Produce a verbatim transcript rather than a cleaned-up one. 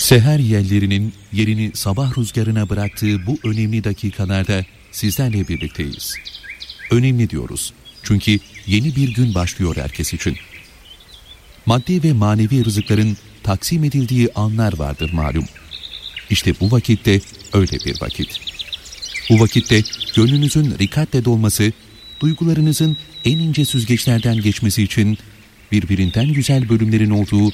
Seher yellerinin yerini sabah rüzgarına bıraktığı bu önemli dakikalarda sizlerle birlikteyiz. Önemli diyoruz çünkü yeni bir gün başlıyor herkes için. Maddi ve manevi rızıkların taksim edildiği anlar vardır malum. İşte bu vakitte öyle bir vakit. Bu vakitte gönlünüzün rikatle dolması, duygularınızın en ince süzgeçlerden geçmesi için birbirinden güzel bölümlerin olduğu